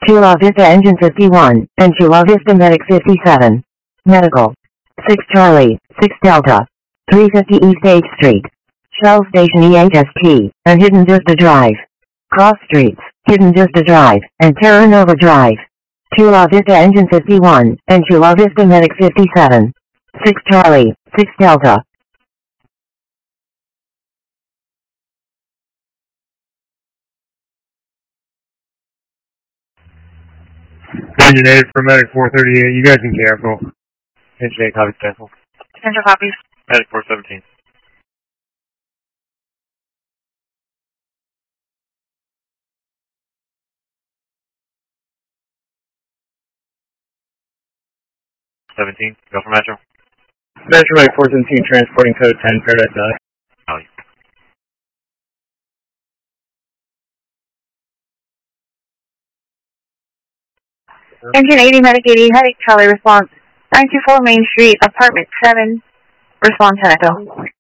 La Vista Engine 51, and La Vista Medic 57. Medical. 6 Charlie, 6 Delta. 350 East 8th Street. Shell Station EHST, and Hidden Vista Drive. Cross Streets, Hidden Vista Drive, and Terra Nova Drive. La Vista Engine 51, and La Vista Medic 57. 6 Charlie, 6 Delta. Engine 8 for Medic 438, you guys can cancel. Engine 8 copies cancel. Central copies. Medic 417. Go for Metro. Metro Medic 417, transporting code 10, Paradise Valley. Oh, Engine 80, Medic 80, Medic Charlie response. 924 Main Street, apartment 7, response to Echo.